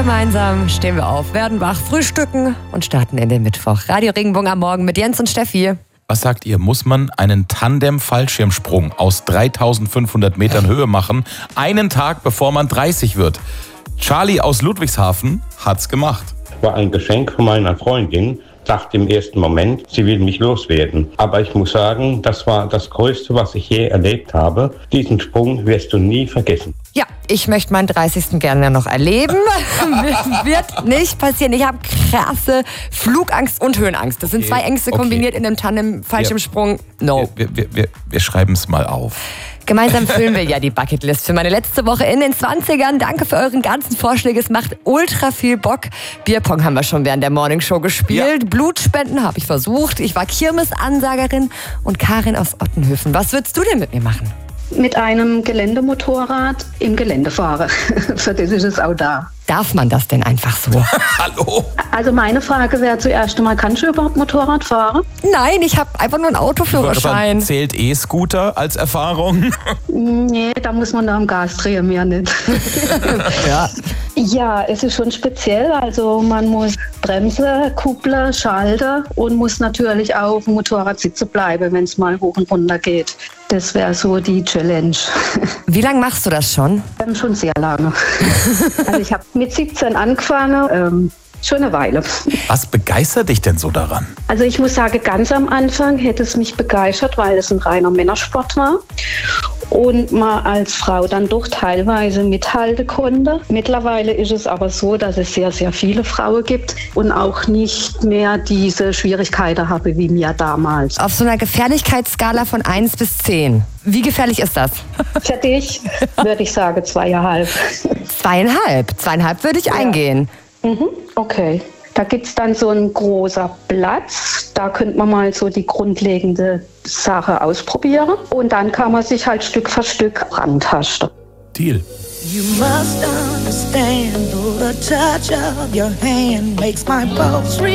Gemeinsam stehen wir auf, werden wach, frühstücken und starten in den Mittwoch. Radio Regenbogen am Morgen mit Jens und Steffi. Was sagt ihr, muss man einen Tandem-Fallschirmsprung aus 3500 Metern Höhe machen, einen Tag bevor man 30 wird? Charlie aus Ludwigshafen hat's gemacht. War ein Geschenk von meiner Freundin. Dachte im ersten Moment, sie will mich loswerden. Aber ich muss sagen, das war das Größte, was ich je erlebt habe. Diesen Sprung wirst du nie vergessen. Ja, ich möchte meinen 30. gerne noch erleben. Wird nicht passieren. Ich habe krasse Flugangst und Höhenangst. Das sind zwei Ängste kombiniert in einem Tandem-Fallschirmsprung. No. Wir schreiben es mal auf. Gemeinsam füllen wir ja die Bucketlist für meine letzte Woche in den 20ern. Danke für euren ganzen Vorschläge. Es macht ultra viel Bock. Bierpong haben wir schon während der Morningshow gespielt. Ja. Blutspenden habe ich versucht. Ich war Kirmesansagerin. Und Karin aus Ottenhöfen. Was würdest du denn mit mir machen? Mit einem Geländemotorrad im Gelände fahren. Für das ist es auch da. Darf man das denn einfach so? Hallo? Also meine Frage wäre zuerst einmal, kannst du überhaupt Motorrad fahren? Nein, ich habe einfach nur einen Autoführerschein. Zählt E-Scooter als Erfahrung? Nee, da muss man da am Gas drehen, mehr nicht. Ja. Ja, es ist schon speziell. Also man muss Bremse, Kuppler, Schalter und muss natürlich auch auf dem Motorrad sitzen bleiben, wenn es mal hoch und runter geht. Das wäre so die Challenge. Wie lange machst du das schon? Schon sehr lange. Also ich habe mit 17 angefangen. Schon eine Weile. Was begeistert dich denn so daran? Also ich muss sagen, ganz am Anfang hätte es mich begeistert, weil es ein reiner Männersport war und man als Frau dann doch teilweise mithalten konnte. Mittlerweile ist es aber so, dass es sehr, sehr viele Frauen gibt und auch nicht mehr diese Schwierigkeiten habe wie mir damals. Auf so einer Gefährlichkeitsskala von 1 bis 10. Wie gefährlich ist das? Für dich würde ich sagen 2,5. 2,5? 2,5 würde ich eingehen. Okay. Da gibt es dann so einen großen Platz. Da könnte man mal so die grundlegende Sache ausprobieren. Und dann kann man sich halt Stück für Stück rantasten. Deal. You must understand, the touch of your hand makes my pulse